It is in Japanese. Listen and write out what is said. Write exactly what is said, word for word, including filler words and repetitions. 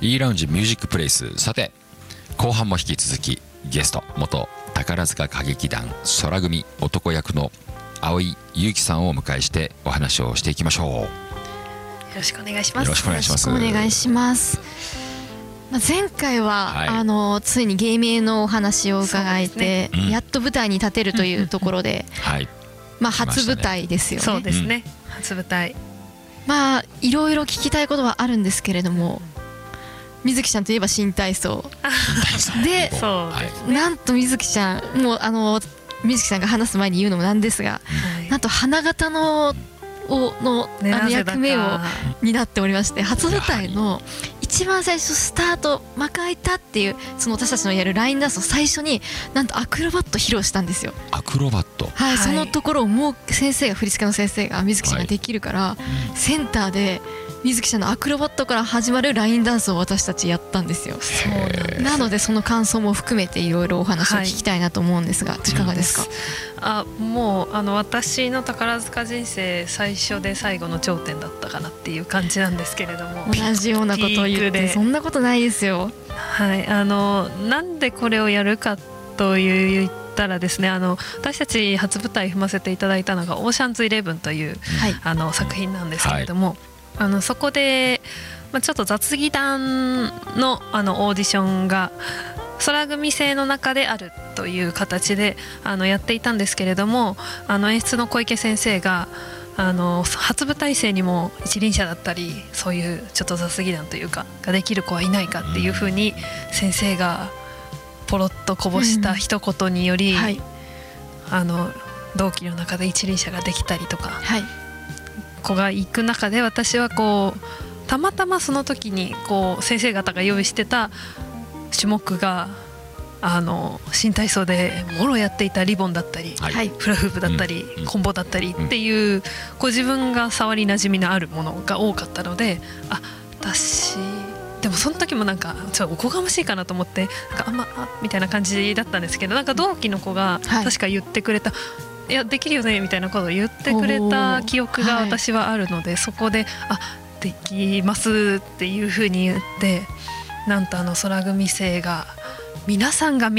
E ラウンジミュージックプレイス。さて後半も引き続きゲスト元宝塚歌劇団空組男役の蒼井優樹さんをお迎えしてお話をしていきましょう。 よろしくお願いします。 よろしくお願いします。 よろしくお願いします。まあ、前回は、はい、あのついに芸名のお話を伺えて、ね、うん、やっと舞台に立てるというところで、はい、まあ初舞台ですよね。 そうですね、うん、初舞台。 まあいろいろ聞きたいことはあるんですけれども、水木ちゃんといえば新体操で、そうなんと水木ちゃんもうあの水木さんが話す前に言うのもなんですが、はい、なんと花形のをのあの役目を担っておりまして、初舞台の一番最初スタート幕開いたっていうその私たちのやるラインダンスを最初になんとアクロバット披露したんですよ。 アクロバット、 はい、はい、そのところをもう先生が振り付けの先生が水木ちゃんができるから、はい、センターで水木ちゃんのアクロバットから始まるラインダンスを私たちやったんですよ。そうなんです。なのでその感想も含めていろいろお話を聞きたいなと思うんですが、はい、いかがですか？ あ、もうあの私の宝塚人生最初で最後の頂点だったかなっていう感じなんですけれども、 同じようなことを言ってそんなことないですよ。 はい、あのなんでこれをやるかというたらですね、あの私たち初舞台踏ませていただいたのがオーシャンズイレブンという、はい、あの作品なんですけれども、はい、あのそこで、まあ、ちょっと雑技団 の, あのオーディションが空組制の中であるという形であのやっていたんですけれども、あの演出の小池先生があの初舞台生にも一輪車だったりそういうちょっと雑技団というかができる子はいないかっていうふうに先生がポロッとこぼした一言により、うん、はい、あの同期の中で一輪車ができたりとか、はい、子が行く中で私はこうたまたまその時にこう先生方が用意してた種目があの新体操でもろやっていたリボンだったり、はい、フラフープだったり、うん、コンボだったりっていう、こう自分が触りなじみのあるものが多かったので、あ、私でもその時もなんかちょっとおこがましいかなと思ってなんかあんまあみたいな感じだったんですけど、なんか同期の子が確か言ってくれた、はい、いやできるよねみたいなことを言ってくれた記憶が私はあるので、はい、そこであできますっていうふうに言って、なんとあの空組生が皆さんが